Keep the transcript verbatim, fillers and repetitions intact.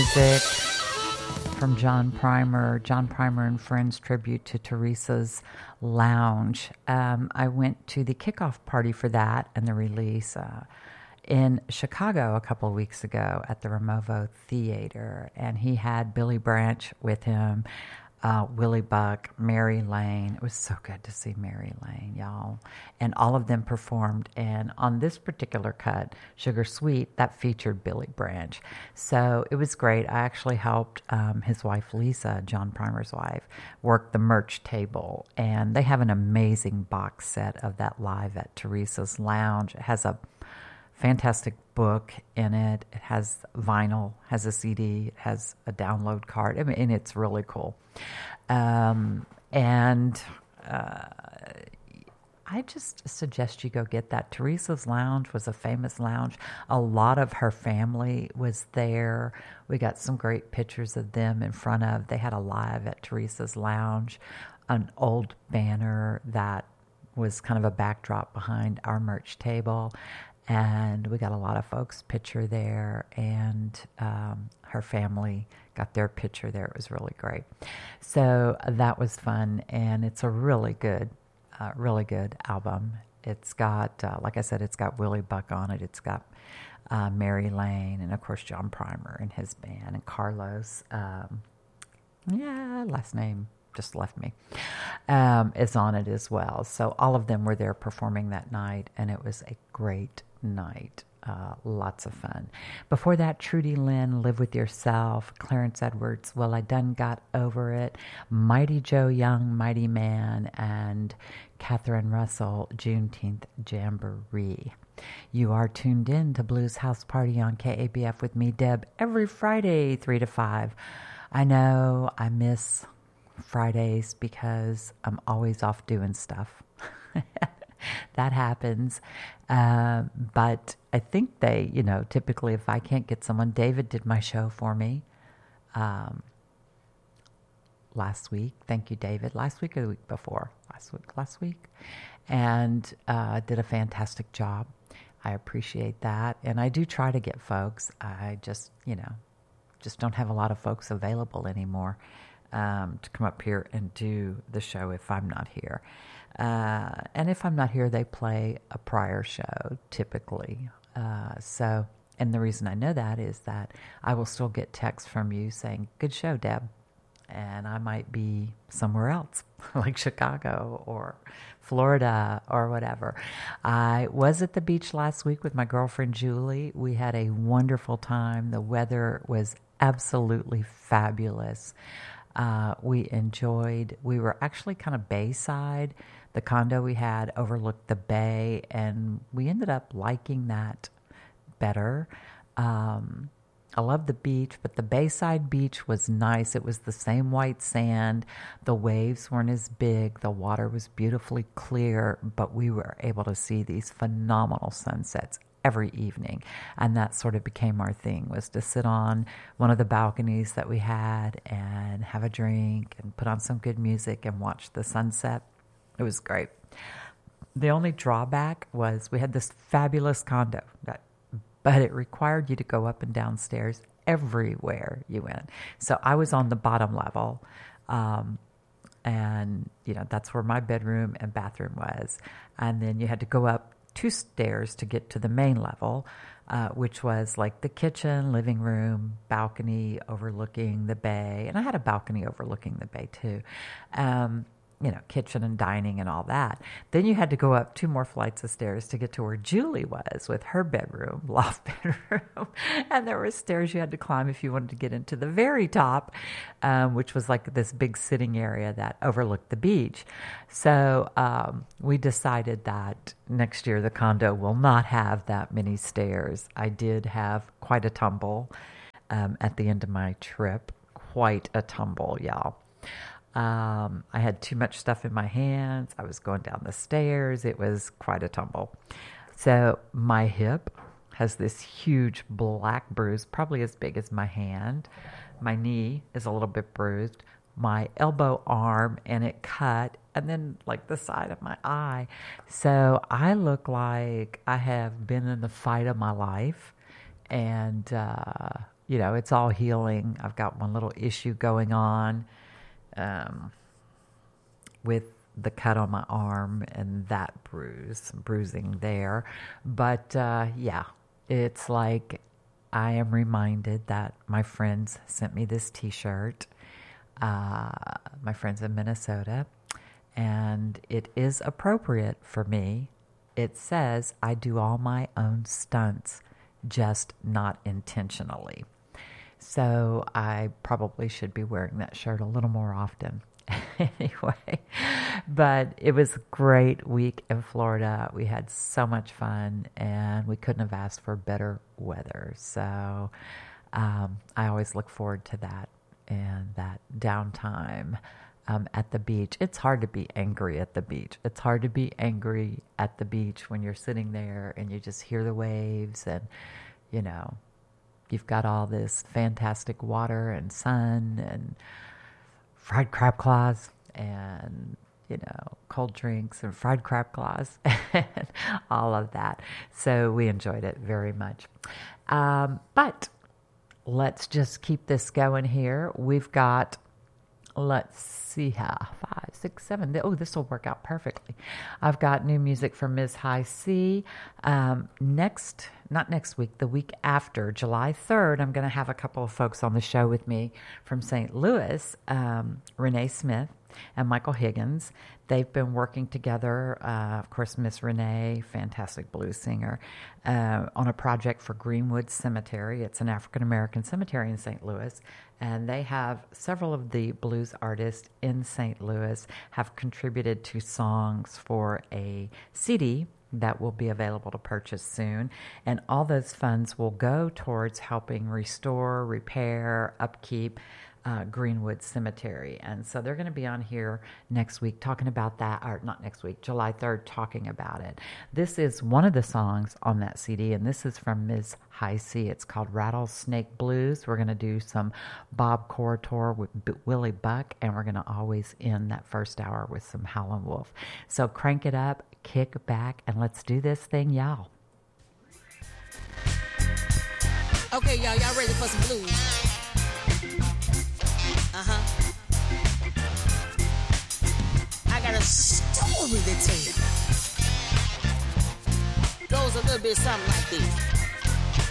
music from John Primer, John Primer and Friends tribute to Teresa's Lounge. Um, I went to the kickoff party for that and the release uh, in Chicago a couple of weeks ago at the Removo Theater, and he had Billy Branch with him, uh, Willie Buck, Mary Lane. It was so good to see Mary Lane, y'all. And all of them performed. And on this particular cut, Sugar Sweet, that featured Billy Branch. So it was great. I actually helped um, his wife, Lisa, John Primer's wife, work the merch table. And they have an amazing box set of that live at Teresa's Lounge. It has a fantastic book in it. It has vinyl, has a C D, it has a download card. I mean, and it's really cool. Um, and uh, I just suggest you go get that. Teresa's Lounge was a famous lounge. A lot of her family was there. We got some great pictures of them in front of. They had a live at Teresa's Lounge, an old banner that was kind of a backdrop behind our merch table. And we got a lot of folks' picture there, and um, her family got their picture there. It was really great. So that was fun, and it's a really good, uh, really good album. It's got, uh, like I said, it's got Willie Buck on it. It's got uh, Mary Lane, and of course John Primer and his band, and Carlos. Um, yeah, last name just left me, um, is on it as well. So all of them were there performing that night, and it was a great night. Uh, lots of fun. Before that, Trudy Lynn, Live With Yourself, Clarence Edwards, Well, I Done Got Over It, Mighty Joe Young, Mighty Man, and Catherine Russell, Juneteenth Jamboree. You are tuned in to Blues House Party on K A B F with me, Deb, every Friday, three to five. I know I miss Fridays because I'm always off doing stuff. That happens. Uh, but I think they, you know, typically if I can't get someone, David did my show for me um, last week. Thank you, David. Last week or the week before? Last week, last week. And uh, did a fantastic job. I appreciate that. And I do try to get folks. I just, you know, just don't have a lot of folks available anymore um, to come up here and do the show if I'm not here. Uh, and if I'm not here, they play a prior show, typically. Uh, so, and the reason I know that is that I will still get texts from you saying, good show, Deb. And I might be somewhere else, like Chicago or Florida or whatever. I was at the beach last week with my girlfriend, Julie. We had a wonderful time. The weather was absolutely fabulous. Uh, we enjoyed, we were actually kind of bayside. The condo we had overlooked the bay, and we ended up liking that better. Um, I love the beach, but the bayside beach was nice. It was the same white sand. The waves weren't as big. The water was beautifully clear, but we were able to see these phenomenal sunsets every evening. And that sort of became our thing, was to sit on one of the balconies that we had and have a drink and put on some good music and watch the sunset. It was great. The only drawback was we had this fabulous condo, that, but it required you to go up and downstairs everywhere you went. So I was on the bottom level, um, and you know that's where my bedroom and bathroom was. And then you had to go up two stairs to get to the main level, uh, which was like the kitchen, living room, balcony overlooking the bay. And I had a balcony overlooking the bay too. Um, you know, kitchen and dining and all that. Then you had to go up two more flights of stairs to get to where Julie was with her bedroom, loft bedroom. And there were stairs you had to climb if you wanted to get into the very top, um, which was like this big sitting area that overlooked the beach. So um, we decided that next year the condo will not have that many stairs. I did have quite a tumble um, at the end of my trip. Quite a tumble, y'all. Um, I had too much stuff in my hands. I was going down the stairs. It was quite a tumble. So my hip has this huge black bruise, probably as big as my hand. My knee is a little bit bruised. My elbow, arm, and it cut, and then like the side of my eye. So I look like I have been in the fight of my life. And uh, you know, it's all healing. I've got one little issue going on um, with the cut on my arm and that bruise, bruising there. But uh, yeah, it's like I am reminded that my friends sent me this T-shirt, uh, my friends in Minnesota, and it is appropriate for me. It says, I do all my own stunts, just not intentionally. So I probably should be wearing that shirt a little more often. Anyway, but it was a great week in Florida. We had so much fun, and we couldn't have asked for better weather. So um, I always look forward to that and that downtime um, at the beach. It's hard to be angry at the beach. It's hard to be angry at the beach when you're sitting there and you just hear the waves and, you know, you've got all this fantastic water and sun and fried crab claws and, you know, cold drinks and fried crab claws and all of that. So we enjoyed it very much. Um, but let's just keep this going here. We've got, let's see how, five, six, seven. Oh, this will work out perfectly. I've got new music from Miz High C. Um, next, not next week, the week after, July third, I'm going to have a couple of folks on the show with me from Saint Louis, um, Renee Smith and Michael Higgins. They've been working together, uh, of course, Miss Renee, fantastic blues singer, uh, on a project for Greenwood Cemetery. It's an African-American cemetery in Saint Louis, and they have several of the blues artists in Saint Louis have contributed to songs for a C D that will be available to purchase soon. And all those funds will go towards helping restore, repair, upkeep uh, Greenwood Cemetery. And so they're going to be on here next week talking about that, or not next week, July third, talking about it. This is one of the songs on that C D, and this is from Miz High C. It's called Rattlesnake Blues. We're going to do some Bob Corritore with B- Willie Buck, and we're going to always end that first hour with some Howlin' Wolf. So crank it up, kick back, and let's do this thing, y'all. Okay, y'all, y'all ready for some blues? Uh-huh. I got a story to tell you. Goes a little bit something like this.